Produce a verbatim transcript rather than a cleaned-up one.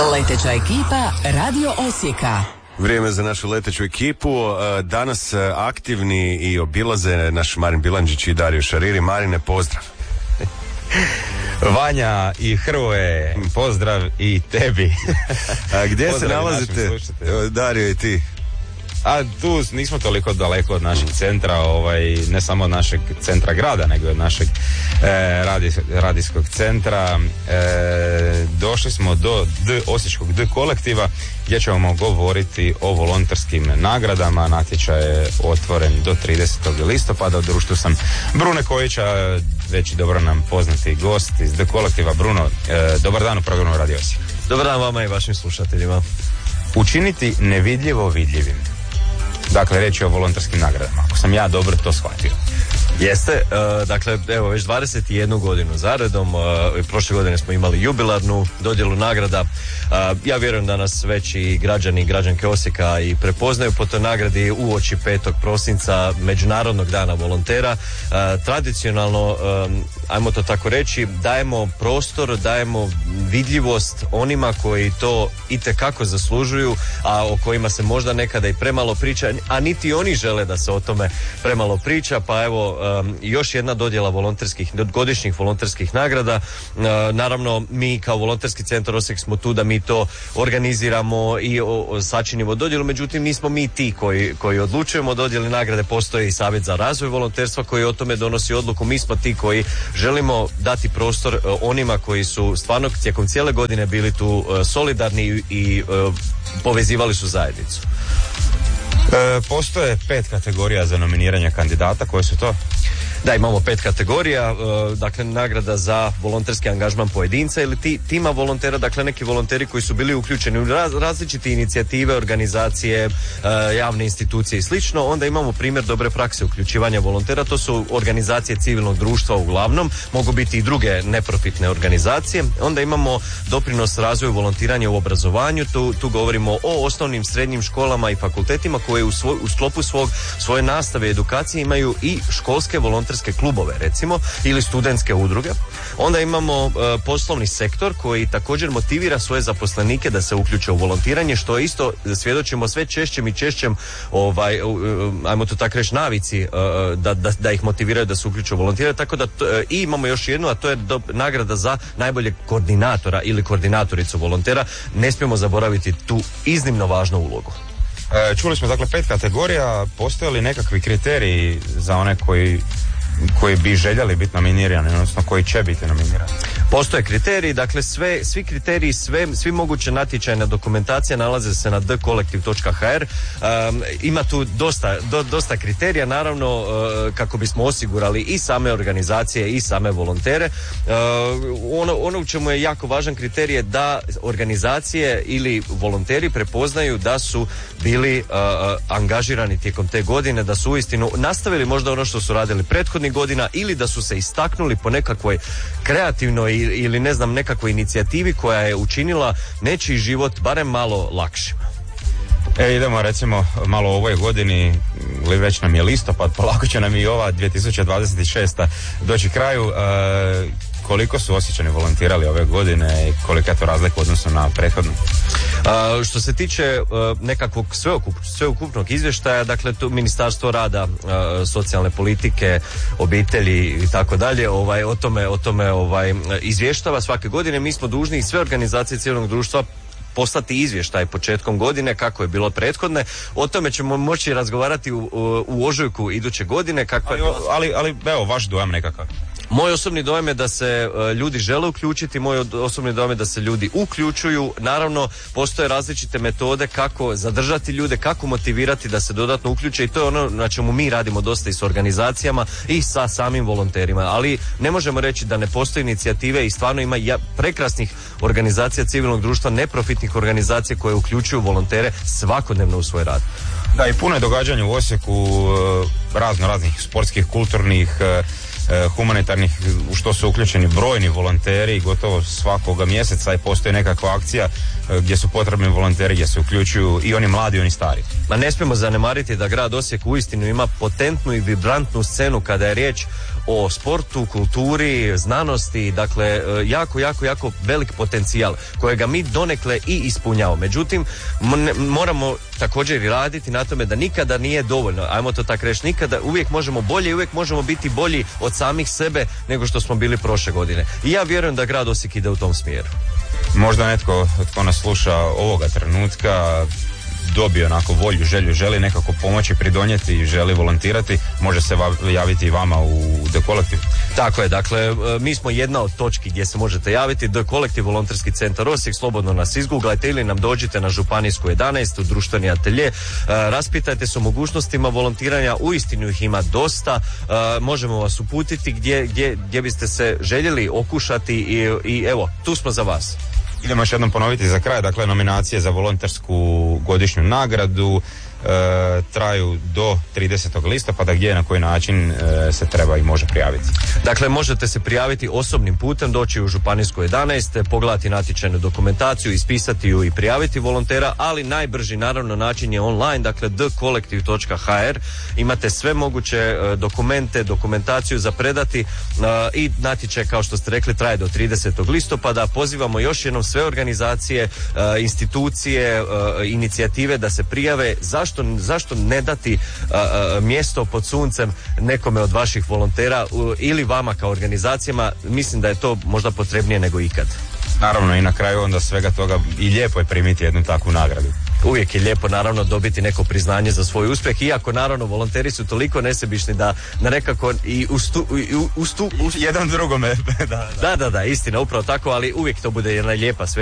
Leteća ekipa Radio Osijeka. Vrijeme za našu leteću ekipu. Danas aktivni i obilaze naš Marin Bilandžić i Dario Šariri. Marine, pozdrav. Vanja i Hrvoje, pozdrav i tebi. A gdje se nalazite, Dario i ti? A tu nismo toliko daleko od našeg centra, ovaj, ne samo od našeg centra grada, nego od našeg e, radi, radijskog centra. E, došli smo do D, Osječkog D kolektiva, gdje ćemo govoriti o volonterskim nagradama. Natječaj je otvoren do tridesetog listopada. U društvu sam Brune Kojića, već dobro nam poznati gost iz D kolektiva. Bruno, e, dobar dan u programu Radio Osijek. Dobar dan vama i vašim slušateljima. Učiniti nevidljivo vidljivim. Dakle, reč je o volonterskim nagradama, ako sam ja dobro to shvatio. Jeste, uh, dakle, evo, već dvadeset jednu godinu zaredom, uh, prošle godine smo imali jubilarnu dodjelu nagrada. Uh, ja vjerujem da nas već i građani i građanke Osijeka i prepoznaju po toj nagradi uoči petog prosinca, Međunarodnog dana volontera. Uh, tradicionalno, um, ajmo to tako reći, dajemo prostor, dajemo vidljivost onima koji to itekako zaslužuju, a o kojima se možda nekada i premalo priča, a niti oni žele da se o tome premalo priča, pa evo, Um, još jedna dodjela volonterskih, godišnjih volonterskih nagrada. Uh, naravno, mi kao volonterski centar Osijek smo tu da mi to organiziramo i o, o, sačinimo dodjelu, međutim nismo mi ti koji, koji odlučujemo o dodjeli nagrade. Postoji i Savjet za razvoj volonterstva koji o tome donosi odluku. Mi smo ti koji želimo dati prostor uh, onima koji su stvarno tijekom cijele godine bili tu uh, solidarni i, i uh, povezivali su zajednicu. E, postoje pet kategorija za nominiranje kandidata. Koje su to? Da, imamo pet kategorija, dakle nagrada za volonterski angažman pojedinca ili ti, tima volontera, dakle neki volonteri koji su bili uključeni u raz, različite inicijative, organizacije, javne institucije i slično. Onda imamo primjer dobre prakse uključivanja volontera, to su organizacije civilnog društva uglavnom, mogu biti i druge neprofitne organizacije. Onda imamo doprinos razvoju volontiranja u obrazovanju, tu, tu govorimo o osnovnim, srednjim školama i fakultetima koje u, svoj, u sklopu svog, svoje nastave i edukacije imaju i školske volonterske klubove recimo ili studentske udruge. Onda imamo uh, poslovni sektor koji također motivira svoje zaposlenike da se uključe u volontiranje, što isto svjedočimo sve češćem i češćem ovaj, uh, ajmo to tako reći navici uh, da, da, da ih motiviraju da se uključe u volontiranje, tako da to, uh, i imamo još jednu, a to je do, nagrada za najboljeg koordinatora ili koordinatoricu volontera. Ne smijemo zaboraviti tu iznimno važnu ulogu. E, čuli smo dakle pet kategorija. Postoje li nekakvi kriteriji za one koji koji bi željeli biti nominirani, odnosno koji će biti nominirani? Postoje kriteriji, dakle sve, svi kriteriji, sve, svi moguće natječajna dokumentacija nalaze se na d kolektiv točka h r. Um, ima tu dosta, do, dosta kriterija, naravno uh, kako bismo osigurali i same organizacije i same volontere. Uh, ono, ono u čemu je jako važan kriterij je da organizacije ili volonteri prepoznaju da su bili uh, angažirani tijekom te godine, da su uistinu nastavili možda ono što su radili prethodnih godina ili da su se istaknuli po nekakvoj kreativnoj ili ne znam nekakvoj inicijativi koja je učinila nečiji život barem malo lakšim. E, idemo recimo malo o ovoj godini, li već nam je listopad, polako će nam i ova dvije tisuće dvadeset šesta doći kraju. E, koliko su Osječani volontirali ove godine i kolika je to razlika u odnosu na prethodnu? A, što se tiče a, nekakvog sveukup, sveukupnog izvještaja, dakle tu Ministarstvo rada, a, socijalne politike, obitelji i tako dalje, ovaj o tome o tome ovaj izvještava svake godine. Mi smo dužni i sve organizacije civilnog društva poslati izvještaj početkom godine kako je bilo prethodne. O tome ćemo moći razgovarati u, u, u ožujku iduće godine. Kako ali, ali, ali evo, vaš dojam nekakav. Moj osobni dojam je da se uh, ljudi žele uključiti, moj osobni dojam je da se ljudi uključuju. Naravno, postoje različite metode kako zadržati ljude, kako motivirati da se dodatno uključe i to je ono na čemu mi radimo dosta i s organizacijama i sa samim volonterima. Ali ne možemo reći da ne postoje inicijative i stvarno ima ja, prekrasnih organizacija civilnog društva, neprofitnih organizacija koje uključuju volontere svakodnevno u svoj rad. Da, i puno je događanja u Osijeku, razno raznih sportskih, kulturnih, e, humanitarnih, u što su uključeni brojni volonteri, gotovo svakoga mjeseca i postoji nekakva akcija e, gdje su potrebni volonteri, gdje se uključuju i oni mladi i oni stari. Ma ne smijemo zanemariti da grad Osijek uistinu ima potentnu i vibrantnu scenu kada je riječ o sportu, kulturi, znanosti, dakle jako, jako, jako velik potencijal kojega mi donekle i ispunjavamo. Međutim, moramo također i raditi na tome da nikada nije dovoljno, ajmo to tako reći, nikada, uvijek možemo bolje i uvijek možemo biti bolji od samih sebe nego što smo bili prošle godine. I ja vjerujem da grad Osijek ide u tom smjeru. Možda netko tko nas sluša ovoga trenutka dobio onako volju, želju, želi nekako pomoći, pridonijeti i želi volontirati, može se va- javiti i vama u The Collective. Tako je, dakle, mi smo jedna od točki gdje se možete javiti, The Collective volonterski centar Osijek, slobodno nas izguglajte ili nam dođite na Županijsku jedanaest u društveni atelje, raspitajte se o mogućnostima volontiranja, uistinu ih ima dosta, možemo vas uputiti gdje, gdje, gdje biste se željeli okušati i, i evo, tu smo za vas. Idemo još jednom ponoviti za kraj, dakle nominacije za volontersku godišnju nagradu e, traju do tridesetog listopada, gdje na koji način e, se treba i može prijaviti. Dakle, možete se prijaviti osobnim putem, doći u Županijsku jedanaest, pogledati natječajnu dokumentaciju, ispisati ju i prijaviti volontera, ali najbrži naravno način je online, dakle the collective dot h r, imate sve moguće e, dokumente, dokumentaciju za predati e, i natječaj, kao što ste rekli, traje do tridesetog listopada. Pozivamo još jednom sve organizacije, e, institucije, e, inicijative da se prijave. Zašto, zašto ne dati a, a, mjesto pod suncem nekome od vaših volontera u, ili vama kao organizacijama? Mislim da je to možda potrebnije nego ikad. Naravno, i na kraju onda svega toga i lijepo je primiti jednu takvu nagradu. Uvijek je lijepo naravno dobiti neko priznanje za svoj uspjeh, iako naravno volonteri su toliko nesebični da, da nekako i ustu, u, ustu, ustu, jedan drugome. da, da, da, da, istina, upravo tako, ali uvijek to bude jedna lijepa sve.